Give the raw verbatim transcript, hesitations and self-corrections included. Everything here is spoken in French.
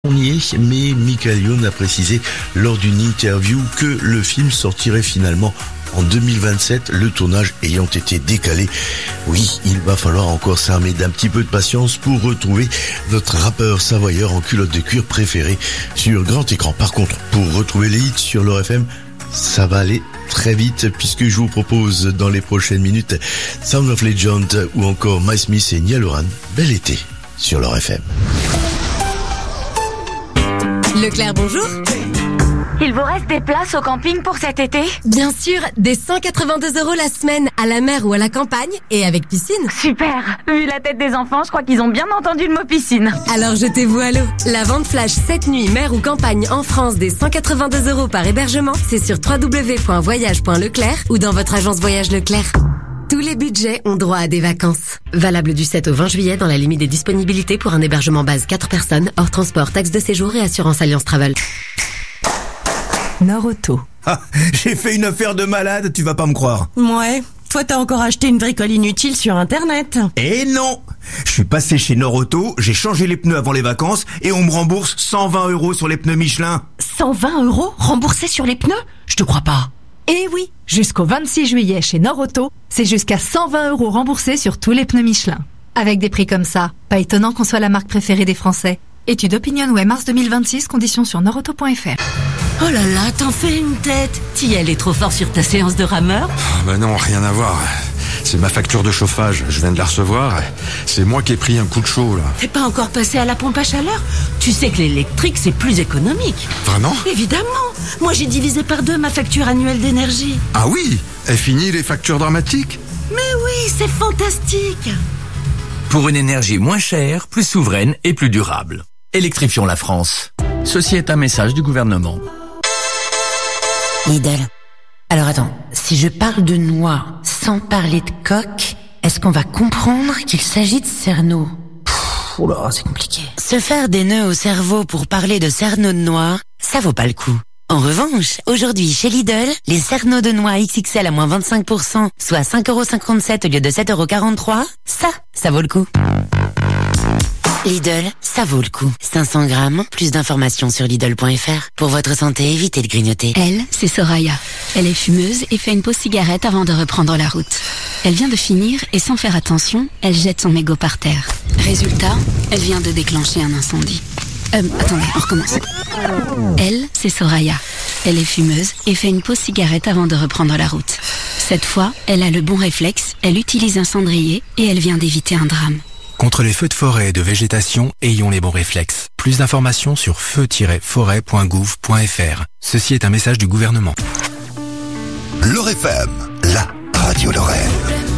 On y est, mais Michael Youn a précisé lors d'une interview que le film sortirait finalement en deux mille vingt-sept, le tournage ayant été décalé. Oui, il va falloir encore s'armer d'un petit peu de patience pour retrouver notre rappeur savoyeur en culotte de cuir préféré sur grand écran. Par contre, pour retrouver les hits sur l'O R F M, ça va aller très vite puisque je vous propose dans les prochaines minutes Sound of Legend ou encore My Smith et Niall Horan. Bel été sur l'O R F M. Leclerc, bonjour. Il vous reste des places au camping pour cet été? Bien sûr, des cent quatre-vingt-deux euros la semaine, à la mer ou à la campagne, et avec piscine. Super. Vu la tête des enfants, je crois qu'ils ont bien entendu le mot piscine. Alors jetez-vous à l'eau. La vente flash cette nuit, mer ou campagne en France des cent quatre-vingt-deux euros par hébergement, c'est sur w w w point voyage point leclerc ou dans votre agence Voyage Leclerc. Tous les budgets ont droit à des vacances. Valable du sept au vingt juillet dans la limite des disponibilités pour un hébergement base quatre personnes, hors transport, taxe de séjour et assurance Alliance Travel. Norauto. Ah, j'ai fait une affaire de malade, tu vas pas me croire. Ouais, toi t'as encore acheté une bricole inutile sur internet. Eh non! Je suis passé chez Norauto, j'ai changé les pneus avant les vacances et on me rembourse cent vingt euros sur les pneus Michelin. cent vingt euros remboursés sur les pneus? Je te crois pas. Eh oui, jusqu'au vingt-six juillet chez Norauto, c'est jusqu'à cent vingt euros remboursés sur tous les pneus Michelin. Avec des prix comme ça, pas étonnant qu'on soit la marque préférée des Français. Étude Opinionway mars deux mille vingt-six, conditions sur norauto point f r. Oh là là, t'en fais une tête. T'y allais trop fort sur ta séance de rameur? Ah bah non, rien à voir. C'est ma facture de chauffage, je viens de la recevoir. C'est moi qui ai pris un coup de chaud là. T'es pas encore passé à la pompe à chaleur? Tu sais que l'électrique c'est plus économique. Vraiment? Évidemment. Moi j'ai divisé par deux ma facture annuelle d'énergie. Ah oui? Est fini les factures dramatiques? Mais oui, c'est fantastique. Pour une énergie moins chère, plus souveraine et plus durable. Électrifions la France. Ceci est un message du gouvernement. Lidl. Alors attends, si je parle de noix sans parler de coque, est-ce qu'on va comprendre qu'il s'agit de cerneau? Oh là, c'est compliqué. Se faire des nœuds au cerveau pour parler de cerneau de noix, ça vaut pas le coup. En revanche, aujourd'hui chez Lidl, les cerneaux de noix X X L à moins vingt-cinq pour cent, soit cinq euros cinquante-sept au lieu de sept euros quarante-trois, ça, ça vaut le coup. Lidl, ça vaut le coup. cinq cents grammes, plus d'informations sur Lidl point f r. Pour votre santé, évitez de grignoter. Elle, c'est Soraya. Elle est fumeuse et fait une pause cigarette avant de reprendre la route. Elle vient de finir et sans faire attention, elle jette son mégot par terre. Résultat, elle vient de déclencher un incendie. Euh, attendez, on recommence. Elle, c'est Soraya. Elle est fumeuse et fait une pause cigarette avant de reprendre la route. Cette fois, elle a le bon réflexe, elle utilise un cendrier et elle vient d'éviter un drame. Contre les feux de forêt et de végétation, ayons les bons réflexes. Plus d'informations sur feu tiret forêt point gouv point f r. Ceci est un message du gouvernement. L'O R F M, la radio Lorraine.